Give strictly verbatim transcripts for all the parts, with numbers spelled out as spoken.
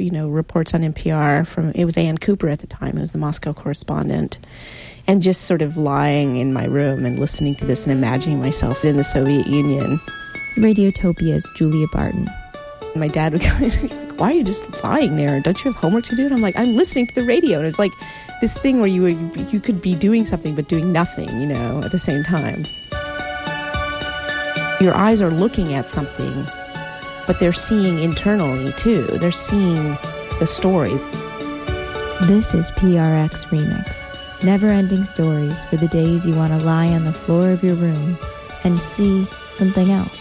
you know, reports on N P R from, it was Ann Cooper at the time, it was the Moscow correspondent, and just sort of lying in my room and listening to this and imagining myself in the Soviet Union. Radiotopia's Julia Barton. My dad would go, like, why are you just lying there? Don't you have homework to do? And I'm like, I'm listening to the radio. And it's like this thing where you would, you could be doing something but doing nothing, you know, at the same time. Your eyes are looking at something, but they're seeing internally, too. They're seeing the story. This is P R X Remix. Never-ending stories for the days you want to lie on the floor of your room and see something else.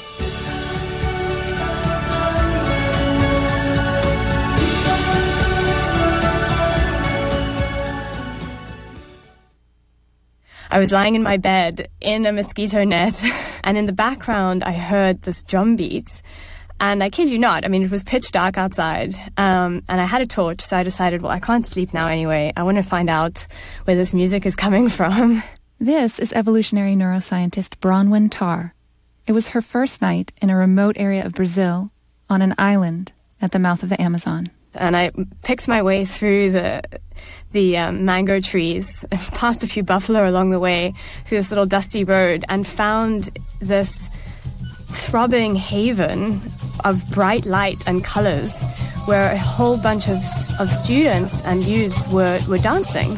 I was lying in my bed in a mosquito net, and in the background I heard this drum beat. And I kid you not, I mean, it was pitch dark outside, um, and I had a torch, so I decided, well, I can't sleep now anyway. I want to find out where this music is coming from. This is evolutionary neuroscientist Bronwyn Tarr. It was her first night in a remote area of Brazil on an island at the mouth of the Amazon. And I picked my way through the the um, mango trees, past a few buffalo along the way, through this little dusty road, and found this throbbing haven of bright light and colors where a whole bunch of of students and youths were, were dancing.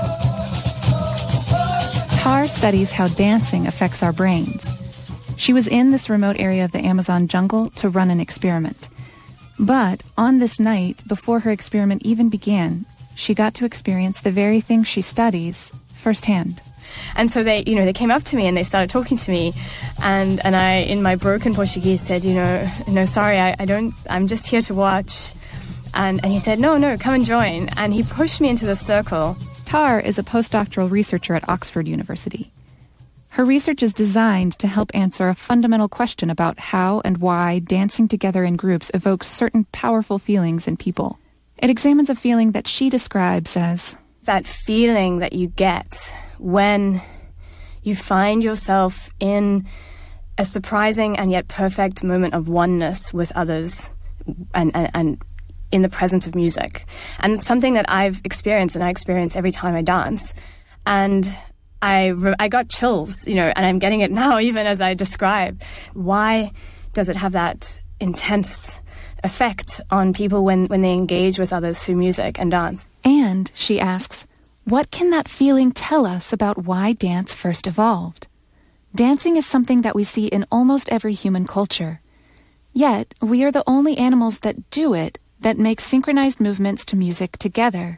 Tarr studies how dancing affects our brains. She was in this remote area of the Amazon jungle to run an experiment. But on this night, before her experiment even began, she got to experience the very thing she studies firsthand. And so they, you know, they came up to me and they started talking to me, and, and I, in my broken Portuguese, said, you know, no, sorry, I, I don't, I'm just here to watch. And, and he said, no, no, come and join. And he pushed me into the circle. Tarr is a postdoctoral researcher at Oxford University. Her research is designed to help answer a fundamental question about how and why dancing together in groups evokes certain powerful feelings in people. It examines a feeling that she describes as that feeling that you get when you find yourself in a surprising and yet perfect moment of oneness with others and, and, and in the presence of music. And it's something that I've experienced and I experience every time I dance. And I, I got chills, you know, and I'm getting it now even as I describe. Why does it have that intense effect on people when, when they engage with others through music and dance? And, she asks, what can that feeling tell us about why dance first evolved? Dancing is something that we see in almost every human culture. Yet, we are the only animals that do it, that make synchronized movements to music together.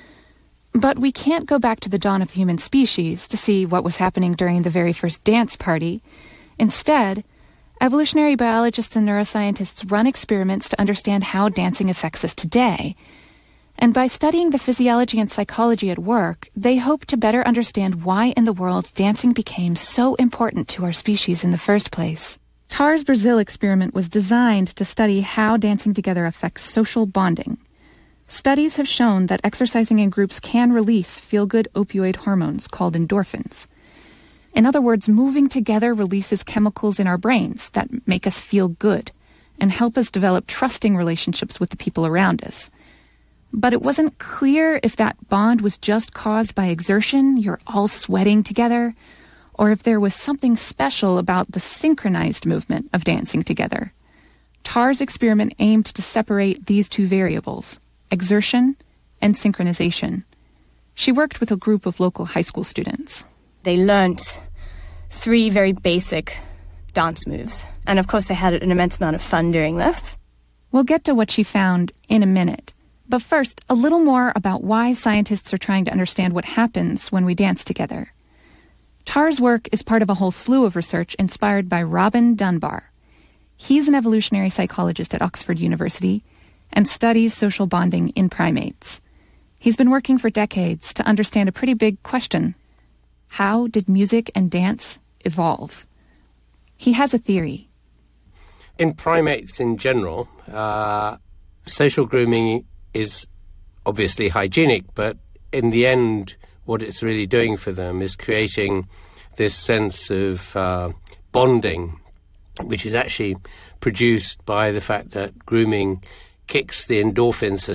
But we can't go back to the dawn of the human species to see what was happening during the very first dance party. Instead, evolutionary biologists and neuroscientists run experiments to understand how dancing affects us today. And by studying the physiology and psychology at work, they hope to better understand why in the world dancing became so important to our species in the first place. Tarr's Brazil experiment was designed to study how dancing together affects social bonding. Studies have shown that exercising in groups can release feel-good opioid hormones called endorphins. In other words, moving together releases chemicals in our brains that make us feel good and help us develop trusting relationships with the people around us. But it wasn't clear if that bond was just caused by exertion, you're all sweating together, or if there was something special about the synchronized movement of dancing together. Tarr's experiment aimed to separate these two variables, exertion and synchronization. She worked with a group of local high school students. They learnt three very basic dance moves. And of course they had an immense amount of fun doing this. We'll get to what she found in a minute. But first, a little more about why scientists are trying to understand what happens when we dance together. Tarr's work is part of a whole slew of research inspired by Robin Dunbar. He's an evolutionary psychologist at Oxford University and studies social bonding in primates. He's been working for decades to understand a pretty big question. How did music and dance evolve? He has a theory. In primates in general, uh, social grooming is obviously hygienic, but in the end, what it's really doing for them is creating this sense of uh, bonding, which is actually produced by the fact that grooming kicks the endorphins,